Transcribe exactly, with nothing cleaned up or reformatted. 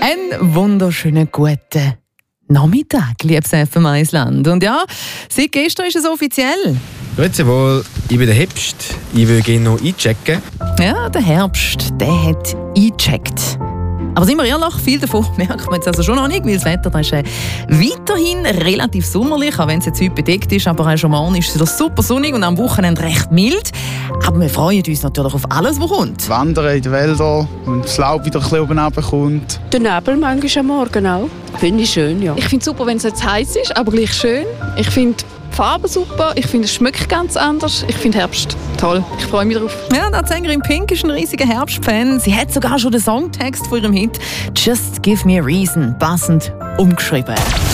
Einen wunderschönen guten Nachmittag, liebes F M eins Land. Und ja, seit gestern ist es offiziell. Grüezi wohl, ich bin der Herbst. Ich will gerne noch einchecken. Ja, der Herbst, der hat eingecheckt. Aber sind wir ehrlich, viel davon merkt man jetzt also schon noch nicht, weil das Wetter das ist äh, weiterhin relativ sommerlich, auch wenn es jetzt heute bedeckt ist, aber auch schon morgen ist es wieder super sonnig und am Wochenende recht mild. Aber wir freuen uns natürlich auf alles, was kommt. Wandern in den Wäldern und das Laub wieder ein bisschen oben runterkommt. Der Nebel manchmal am Morgen auch. Finde ich schön, ja. Ich finde es super, wenn es jetzt heiß ist, aber gleich schön. Ich finde die Farbe super, ich finde es schmeckt ganz anders. Ich finde Herbst toll, ich freue mich drauf. Ja, die Sängerin Pink ist ein riesiger Herbstfan. Sie hat sogar schon den Songtext von ihrem Hit «Just Give Me a Reason» passend umgeschrieben.